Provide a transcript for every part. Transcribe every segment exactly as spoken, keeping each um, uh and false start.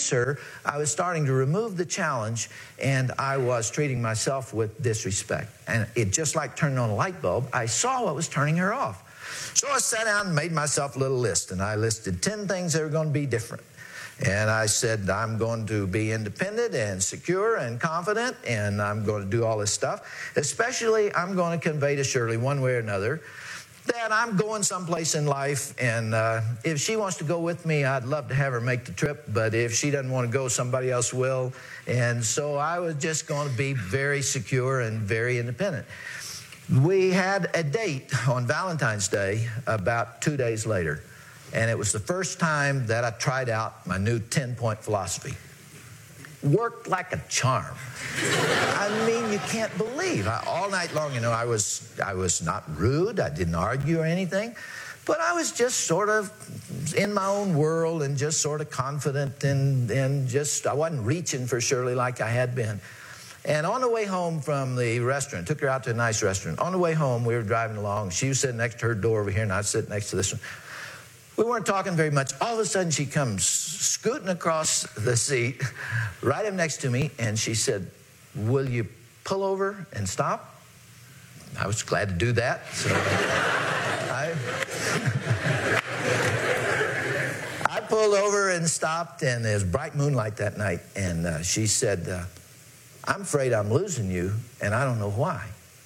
face her, I was starting to remove the challenge, and I was treating myself with disrespect. And it just like turning on a light bulb, I saw what was turning her off. So I sat down and made myself a little list, and I listed ten things that were going to be different. And I said, I'm going to be independent and secure and confident, and I'm going to do all this stuff. Especially, I'm going to convey to Shirley one way or another that I'm going someplace in life, and uh, if she wants to go with me, I'd love to have her make the trip, but if she doesn't want to go, somebody else will. And so I was just going to be very secure and very independent. We had a date on Valentine's Day about two days later. And it was the first time that I tried out my new ten-point philosophy. Worked like a charm. I mean, you can't believe. I, all night long, you know, I was, I was not rude. I didn't argue or anything. But I was just sort of in my own world and just sort of confident and, and just, I wasn't reaching for Shirley like I had been. And on the way home from the restaurant, took her out to a nice restaurant. On the way home, we were driving along. She was sitting next to her door over here, and I was sitting next to this one. We weren't talking very much. All of a sudden, she comes scooting across the seat right up next to me, and she said, will you pull over and stop? I was glad to do that. So I, I pulled over and stopped, and there was bright moonlight that night. And uh, she said, uh, I'm afraid I'm losing you, and I don't know why.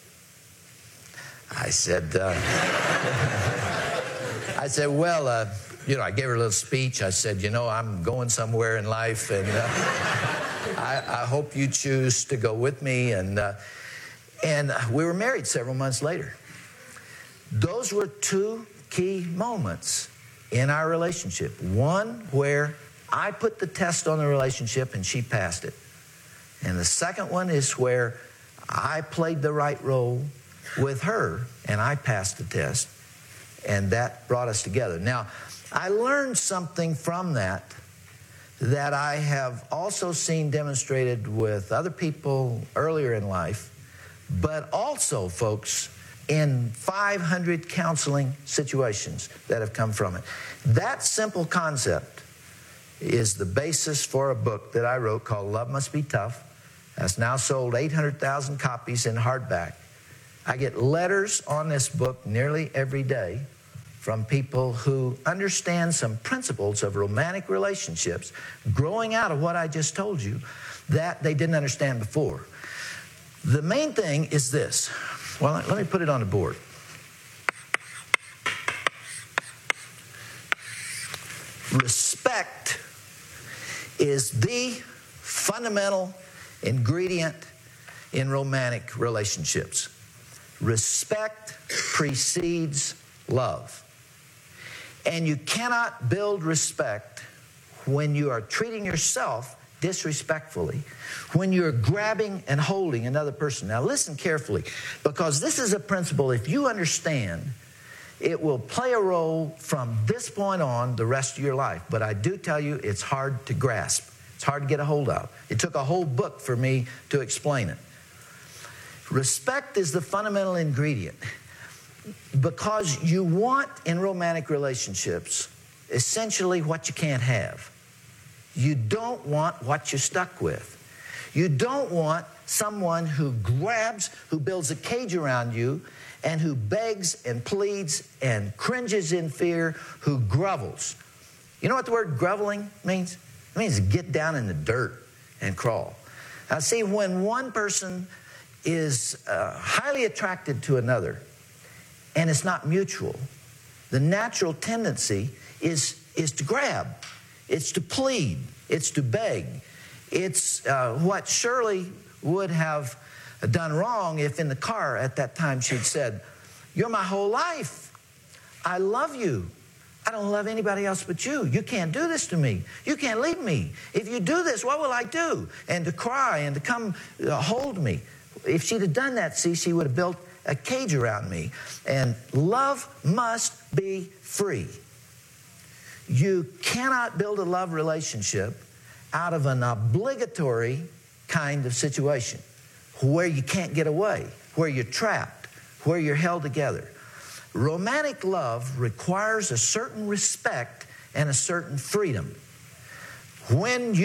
I said... Uh, I said, well, uh, you know, I gave her a little speech. I said, you know, I'm going somewhere in life, and uh, I, I hope you choose to go with me. And, uh, and we were married several months later. Those were two key moments in our relationship. One where I put the test on the relationship and she passed it. And the second one is where I played the right role with her and I passed the test. And that brought us together. Now, I learned something from that that I have also seen demonstrated with other people earlier in life, but also, folks, in five hundred counseling situations that have come from it. That simple concept is the basis for a book that I wrote called Love Must Be Tough. That's now sold eight hundred thousand copies in hardback. I get letters on this book nearly every day from people who understand some principles of romantic relationships growing out of what I just told you that they didn't understand before. The main thing is this. Well, let me put it on the board. Respect is the fundamental ingredient in romantic relationships. Respect precedes love. And you cannot build respect when you are treating yourself disrespectfully, when you're grabbing and holding another person. Now listen carefully, because this is a principle, if you understand, it will play a role from this point on the rest of your life. But I do tell you, it's hard to grasp. It's hard to get a hold of. It took a whole book for me to explain it. Respect is the fundamental ingredient. Because you want in romantic relationships essentially what you can't have. You don't want what you're stuck with. You don't want someone who grabs, who builds a cage around you, and who begs and pleads and cringes in fear, who grovels. You know what the word groveling means? It means get down in the dirt and crawl. Now see, when one person is uh, highly attracted to another, and it's not mutual, the natural tendency is, is to grab. It's to plead. It's to beg. It's uh, what Shirley would have done wrong if in the car at that time she'd said, you're my whole life. I love you. I don't love anybody else but you. You can't do this to me. You can't leave me. If you do this, what will I do? And to cry and to come uh, hold me. If she'd have done that, see, she would have built a cage around me. And love must be free. You cannot build a love relationship out of an obligatory kind of situation where you can't get away, where you're trapped, where you're held together. Romantic love requires a certain respect and a certain freedom. When you